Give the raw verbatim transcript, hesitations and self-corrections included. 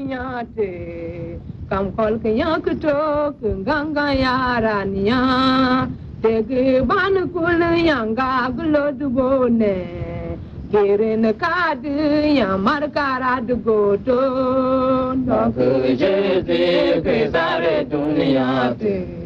nyate kam kol ke yak to ganga yara niya dege ban kul yanga glo dubone giren kad ya markara dugoto no ke je ke sare dunia te